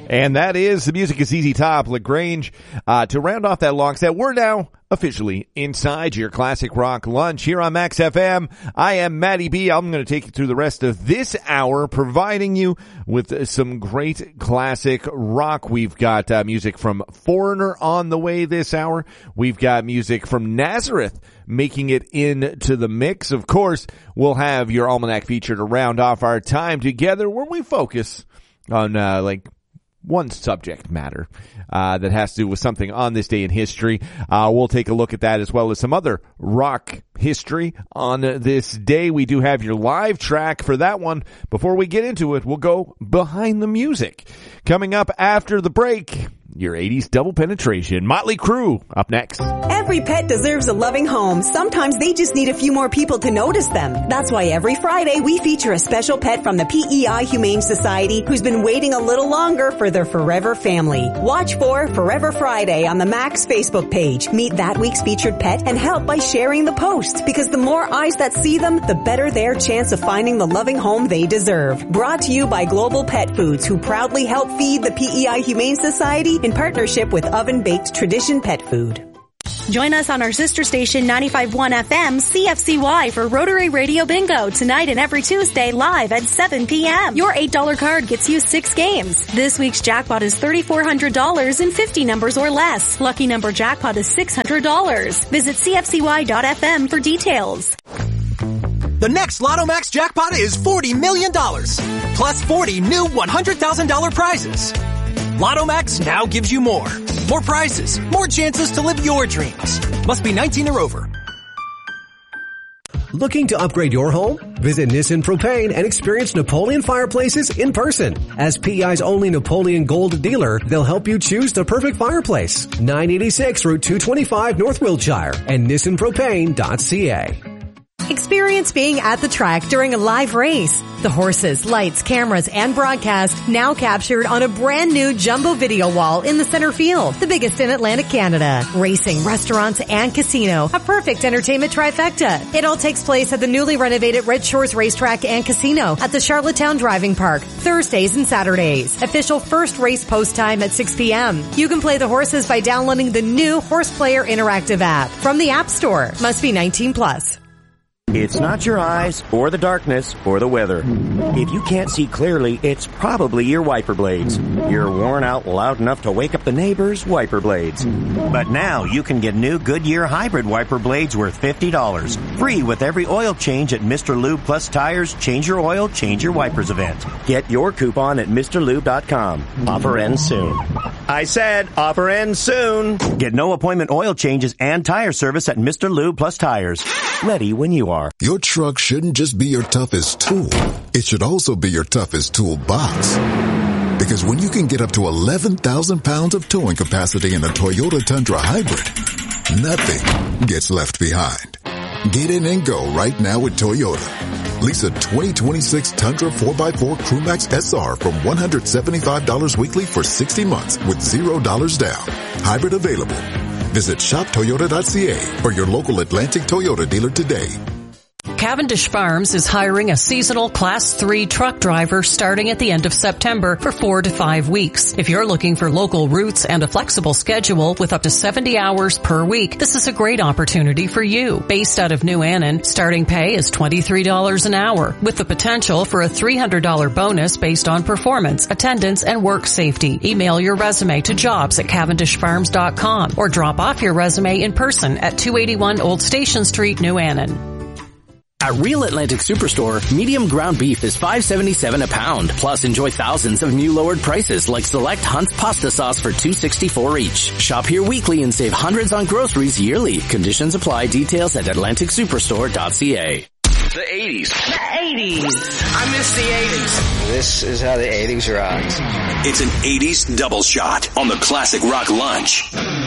And that is The Music is Easy Top, LaGrange. To round off that long set, we're now officially inside your classic rock lunch here on Max FM. I am Matty B. I'm going to take you through the rest of this hour, providing you with some great classic rock. We've got music from Foreigner on the way this hour. We've got music from Nazareth making it into the mix. Of course, we'll have your Almanac feature to round off our time together, where we focus on one subject matter that has to do with something on this day in history. We'll take a look at that, as well as some other rock history on this day. We do have your live track for that one. Before we get into it, we'll go behind the music. Coming up after the break, your 80s double penetration. Motley Crue up next. Every pet deserves a loving home. Sometimes they just need a few more people to notice them. That's why every Friday we feature a special pet from the PEI Humane Society who's been waiting a little longer for their forever family. Watch for Forever Friday on the Max Facebook page. Meet that week's featured pet and help by sharing the post, because the more eyes that see them, the better their chance of finding the loving home they deserve. Brought to you by Global Pet Foods, who proudly help feed the PEI Humane Society in partnership with Oven Baked Tradition Pet Food. Join us on our sister station 95.1 FM CFCY for Rotary Radio Bingo tonight and every Tuesday live at 7 p.m. Your $8 card gets you 6 games. This week's jackpot is $3,400 in 50 numbers or less. Lucky number jackpot is $600. Visit CFCY.FM for details. The next Lotto Max jackpot is $40 million, plus 40 new $100,000 prizes. Lotto Max now gives you more. More prizes, more chances to live your dreams. Must be 19 or over. Looking to upgrade your home? Visit Nissan Propane and experience Napoleon fireplaces in person. As PEI's only Napoleon Gold dealer, they'll help you choose the perfect fireplace. 986 Route 225 North Wiltshire and nissanpropane.ca. Experience being at the track during a live race. The horses, lights, cameras, and broadcast now captured on a brand new jumbo video wall in the center field, the biggest in Atlantic Canada. Racing, restaurants, and casino, a perfect entertainment trifecta. It all takes place at the newly renovated Red Shores Racetrack and Casino at the Charlottetown Driving Park, Thursdays and Saturdays. Official first race post time at 6 p.m. You can play the horses by downloading the new Horse Player Interactive app from the App Store. Must be 18+. It's not your eyes, or the darkness, or the weather. If you can't see clearly, it's probably your wiper blades. You're worn out loud enough to wake up the neighbors' wiper blades. But now you can get new Goodyear hybrid wiper blades worth $50. Free with every oil change at Mr. Lube Plus Tires Change Your Oil, Change Your Wipers event. Get your coupon at MrLube.com. Offer ends soon. I said offer ends soon. Get no appointment oil changes and tire service at Mr. Lube Plus Tires. Ready when you are. Your truck shouldn't just be your toughest tool. It should also be your toughest toolbox. Because when you can get up to 11,000 pounds of towing capacity in a Toyota Tundra Hybrid, nothing gets left behind. Get in and go right now with Toyota. Lease a 2026 Tundra 4x4 Crewmax SR from $175 weekly for 60 months with $0 down. Hybrid available. Visit shoptoyota.ca or your local Atlantic Toyota dealer today. Cavendish Farms is hiring a seasonal Class 3 truck driver starting at the end of September for 4 to 5 weeks. If you're looking for local routes and a flexible schedule with up to 70 hours per week, this is a great opportunity for you. Based out of New Annan, starting pay is $23 an hour, with the potential for a $300 bonus based on performance, attendance, and work safety. Email your resume to jobs@cavendishfarms.com or drop off your resume in person at 281 Old Station Street, New Annan. At Real Atlantic Superstore, medium ground beef is $5.77 a pound. Plus, enjoy thousands of new lowered prices like select Hunt's pasta sauce for $2.64 each. Shop here weekly and save hundreds on groceries yearly. Conditions apply. Details at AtlanticSuperstore.ca. The 80s. The 80s. I miss the 80s. This is how the 80s rocked. It's an 80s double shot on the Classic Rock Lunch.